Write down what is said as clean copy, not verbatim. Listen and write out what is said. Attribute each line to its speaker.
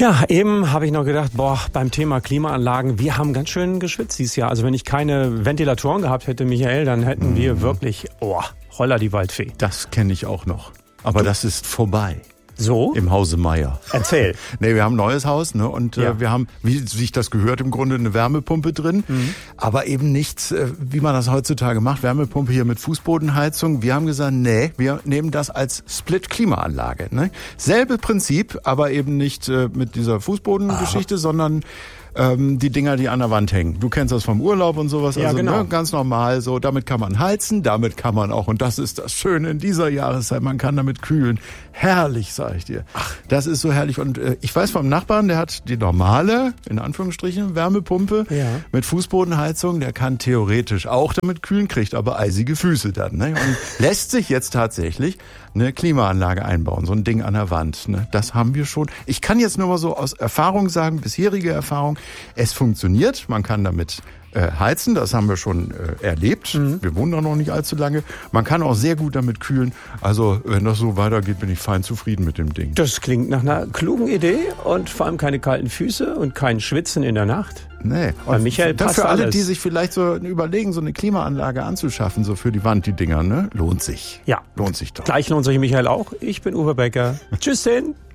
Speaker 1: Ja, eben habe ich noch gedacht, beim Thema Klimaanlagen, wir haben ganz schön geschwitzt dieses Jahr. Also wenn ich keine Ventilatoren gehabt hätte, Michael, dann hätten wir wirklich, holla die Waldfee.
Speaker 2: Das kenne ich auch noch. Aber das ist vorbei.
Speaker 1: So?
Speaker 2: Im Hause Meier.
Speaker 1: Erzähl.
Speaker 2: Nee, wir haben ein neues Haus, ne? Und wir haben, wie sich das gehört, im Grunde eine Wärmepumpe drin. Aber eben nichts, wie man das heutzutage macht. Wärmepumpe hier mit Fußbodenheizung. Wir haben gesagt, nee, wir nehmen das als Split-Klimaanlage. Ne? Selbe Prinzip, aber eben nicht mit dieser Fußbodengeschichte, sondern die Dinger, die an der Wand hängen. Du kennst das vom Urlaub und sowas.
Speaker 1: Ja,
Speaker 2: also
Speaker 1: genau.
Speaker 2: Ne, ganz normal so. Damit kann man heizen, damit kann man auch, und das ist das Schöne in dieser Jahreszeit, man kann damit kühlen. Herrlich, sag ich dir. Das ist so herrlich. Und ich weiß vom Nachbarn, der hat die normale, in Anführungsstrichen, Wärmepumpe mit Fußbodenheizung. Der kann theoretisch auch damit kühlen, kriegt aber eisige Füße dann. Ne? Und lässt sich jetzt tatsächlich eine Klimaanlage einbauen, so ein Ding an der Wand. Ne? Das haben wir schon. Ich kann jetzt nur mal so aus Erfahrung sagen, bisherige Erfahrung, es funktioniert. Man kann damit heizen, das haben wir schon erlebt. Wir wohnen da noch nicht allzu lange. Man kann auch sehr gut damit kühlen. Also wenn das so weitergeht, bin ich fein zufrieden mit dem Ding.
Speaker 1: Das klingt nach einer klugen Idee und vor allem keine kalten Füße und kein Schwitzen in der Nacht.
Speaker 2: Nee.
Speaker 1: Bei Michael passt
Speaker 2: für alle,
Speaker 1: alles.
Speaker 2: die sich vielleicht so überlegen, so eine Klimaanlage anzuschaffen, so für die Wand, die Dinger, ne? Lohnt sich.
Speaker 1: Ja.
Speaker 2: Lohnt sich doch.
Speaker 1: Gleich lohnt sich Michael auch. Ich bin Uwe Becker. Tschüss, denn.